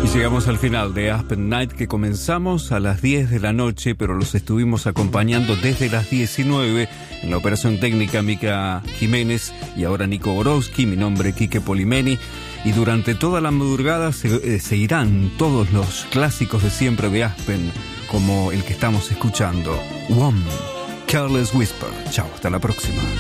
Y llegamos al final de Aspen Night, que comenzamos a las 10 de la noche, pero los estuvimos acompañando desde las 19 en la operación técnica Mica Jiménez y ahora Nico Borowski, mi nombre Quique Polimeni, y durante toda la madrugada seguirán todos los clásicos de siempre de Aspen, como el que estamos escuchando, One, Careless Whisper. Chao, hasta la próxima.